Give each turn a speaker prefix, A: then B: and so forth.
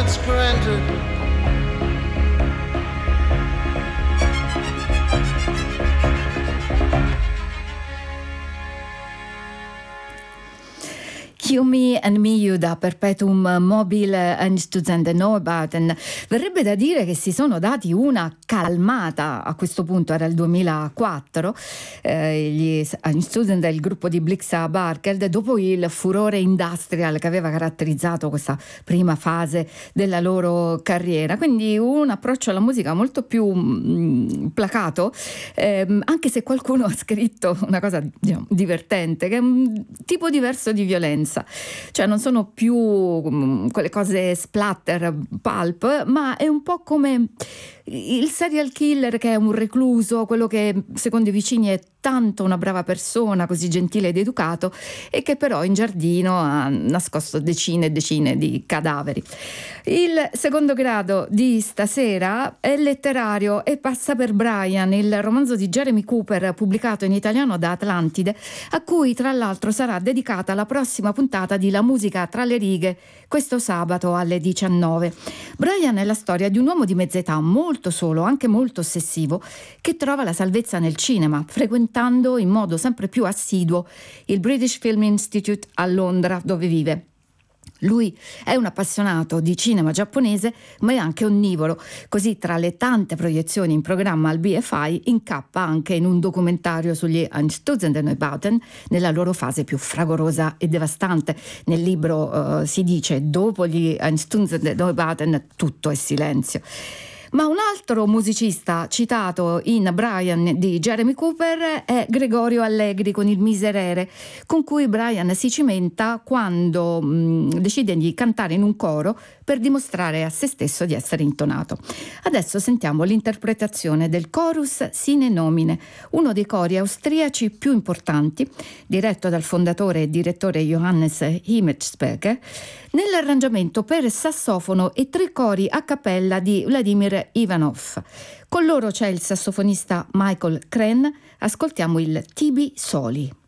A: that's granted.
B: You, Me and Me You da Perpetuum Mobile and Student Neubauten. Verrebbe da dire che si sono dati una calmata, a questo punto era il 2004, gli Student del gruppo di Blixa Barkeld, dopo il furore industrial che aveva caratterizzato questa prima fase della loro carriera, quindi un approccio alla musica molto più placato, anche se qualcuno ha scritto una cosa, diciamo, divertente, che è un tipo diverso di violenza. Cioè non sono più quelle cose splatter, pulp, ma è un po' come il serial killer che è un recluso, quello che secondo i vicini è tanto una brava persona, così gentile ed educato, e che però in giardino ha nascosto decine e decine di cadaveri. Il secondo grado di stasera è letterario e passa per Brian, il romanzo di Jeremy Cooper pubblicato in italiano da Atlantide, a cui tra l'altro sarà dedicata la prossima puntata di La musica tra le righe questo sabato alle 19. Brian è la storia di un uomo di mezza età molto solo, anche molto ossessivo, che trova la salvezza nel cinema, frequentando in modo sempre più assiduo il British Film Institute a Londra, dove vive. Lui è un appassionato di cinema giapponese, ma è anche onnivoro, così tra le tante proiezioni in programma al BFI incappa anche in un documentario sugli Einstürzende Neubauten nella loro fase più fragorosa e devastante. Nel libro si dice: dopo gli Einstürzende Neubauten tutto è silenzio. Ma un altro musicista citato in Brian di Jeremy Cooper è Gregorio Allegri con il Miserere, con cui Brian si cimenta quando decide di cantare in un coro per dimostrare a se stesso di essere intonato. Adesso sentiamo l'interpretazione del Chorus Sine Nomine, uno dei cori austriaci più importanti, diretto dal fondatore e direttore Johannes Himmelsberger, nell'arrangiamento per sassofono e 3 cori a cappella di Vladimir Ivanov. Con loro c'è il sassofonista Michael Kren. Ascoltiamo il Tibi Soli.